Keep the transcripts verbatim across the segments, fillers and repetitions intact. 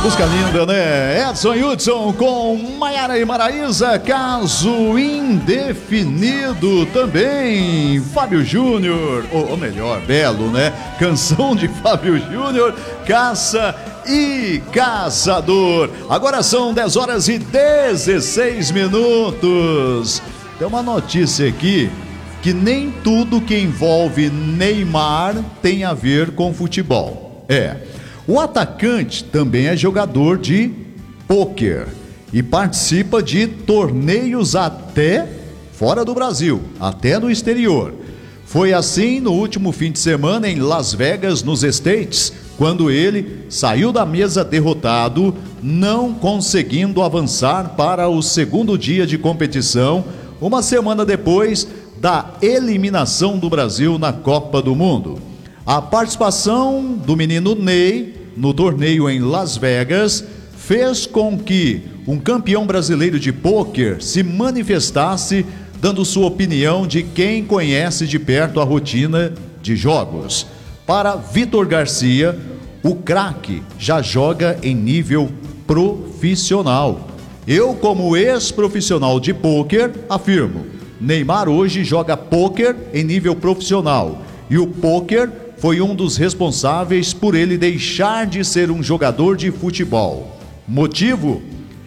Música linda, né? Edson Hudson com Maiara e Maraísa, Caso Indefinido. Também Fábio Júnior, ou, ou melhor, Belo, né? Canção de Fábio Júnior, Caça e Caçador. Agora são dez horas e dezesseis minutos. Tem uma notícia aqui que nem tudo que envolve Neymar tem a ver com futebol. É, o atacante também é jogador de pôquer e participa de torneios até fora do Brasil, até no exterior. Foi assim no último fim de semana em Las Vegas, nos States, quando ele saiu da mesa derrotado, não conseguindo avançar para o segundo dia de competição, uma semana depois da eliminação do Brasil na Copa do Mundo. A participação do menino Ney no torneio em Las Vegas fez com que um campeão brasileiro de pôquer se manifestasse, dando sua opinião de quem conhece de perto a rotina de jogos. Para Vitor Garcia, o craque já joga em nível profissional. Eu, como ex-profissional de pôquer, afirmo: Neymar hoje joga pôquer em nível profissional e o pôquer foi um dos responsáveis por ele deixar de ser um jogador de futebol. Motivo?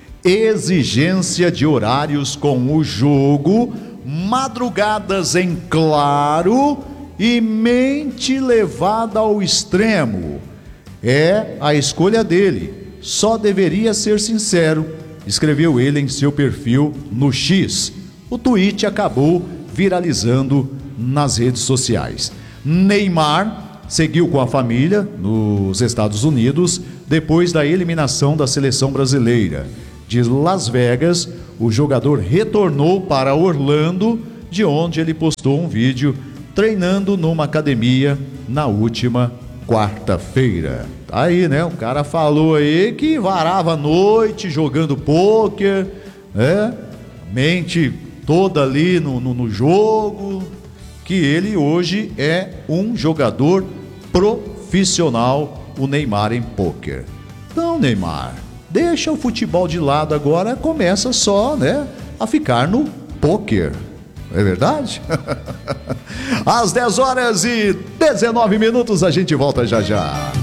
Exigência de horários com o jogo, madrugadas em claro e mente levada ao extremo. É a escolha dele, só deveria ser sincero, escreveu ele em seu perfil no X. O tweet acabou viralizando nas redes sociais. Neymar seguiu com a família nos Estados Unidos depois da eliminação da seleção brasileira. De Las Vegas, o jogador retornou para Orlando, de onde ele postou um vídeo treinando numa academia na última quarta-feira. Tá aí, né? O cara falou aí que varava a noite jogando pôquer, né? Mente toda ali no, no, no jogo, que ele hoje é um jogador profissional, o Neymar em pôquer. Então, Neymar, deixa o futebol de lado agora, começa só, né, a ficar no pôquer. É verdade? Às dez horas e dezenove minutos, a gente volta já já.